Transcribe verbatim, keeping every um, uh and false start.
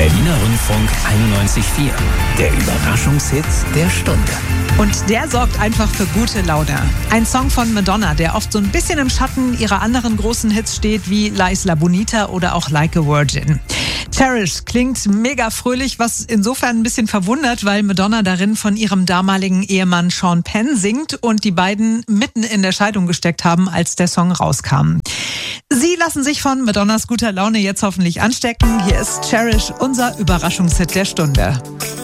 Berliner Rundfunk einundneunzig Komma vier. Der Überraschungshit der Stunde. Und der sorgt einfach für gute Laune. Ein Song von Madonna, der oft so ein bisschen im Schatten ihrer anderen großen Hits steht, wie La Isla Bonita oder auch Like a Virgin. Cherish klingt mega fröhlich, was insofern ein bisschen verwundert, weil Madonna darin von ihrem damaligen Ehemann Sean Penn singt und die beiden mitten in der Scheidung gesteckt haben, als der Song rauskam. Sie lassen sich von Madonnas guter Laune jetzt hoffentlich anstecken. Hier ist Cherish, unser Überraschungshit der Stunde.